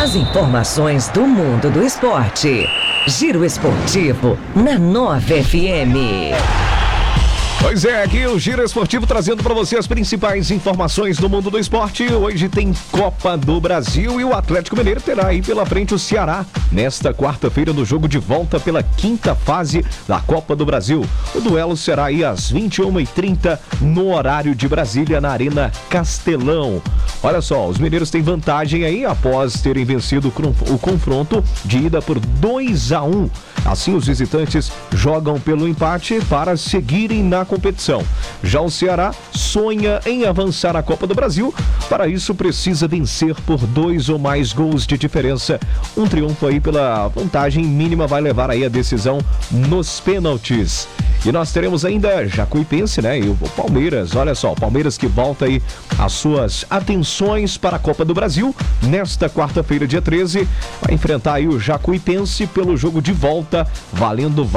As informações do mundo do esporte. Giro Esportivo na Nova FM. Pois é, aqui o Giro Esportivo trazendo para você as principais informações do mundo do esporte. Hoje tem Copa do Brasil e o Atlético Mineiro terá aí pela frente o Ceará nesta quarta-feira no jogo de volta pela quinta fase da Copa do Brasil. O duelo será aí às 21h30 no horário de Brasília na Arena Castelão. Olha só, os mineiros têm vantagem aí após terem vencido o confronto de ida por 2-1. Assim, os visitantes jogam pelo empate para seguirem na competição. Já o Ceará sonha em avançar à Copa do Brasil. Para isso, precisa vencer por 2 ou mais gols de diferença. Um triunfo aí pela vantagem mínima vai levar aí a decisão nos pênaltis. E nós teremos ainda Jacuipense, né? E o Palmeiras, olha só, o Palmeiras que volta aí as suas atenções para a Copa do Brasil. Nesta quarta-feira, dia 13, vai enfrentar aí o Jacuipense pelo jogo de volta, valendo